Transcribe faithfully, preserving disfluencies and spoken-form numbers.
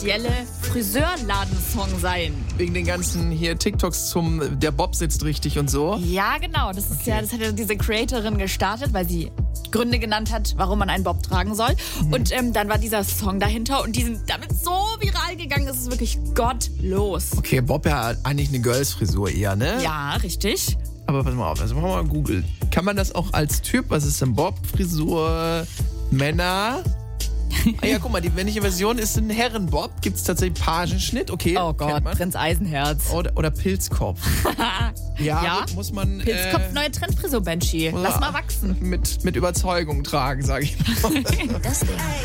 offizielle Friseurladensong sein. Wegen den ganzen hier TikToks zum der Bob sitzt richtig und so. Ja, genau. Das ist ja, das hat ja diese Creatorin gestartet, weil sie Gründe genannt hat, warum man einen Bob tragen soll. Mhm. Und ähm, dann war dieser Song dahinter und die sind damit so viral gegangen, es ist wirklich gottlos. Okay, Bob ja eigentlich eine Girls-Frisur eher, ne? Ja, richtig. Aber pass mal auf, also machen wir mal Google. Kann man das auch als Typ, was ist denn Bob, Frisur, Männer? Ah ja, guck mal, die männliche Version ist ein Herrenbob. Gibt es tatsächlich Pagenschnitt? Okay. Oh Gott, Prinz Eisenherz. Oder, oder Pilzkopf. ja, ja, muss man... Pilzkopf, äh, neue Trendfrisur, Banshee. Lass mal wachsen. Mit, mit Überzeugung tragen, sage ich mal. Das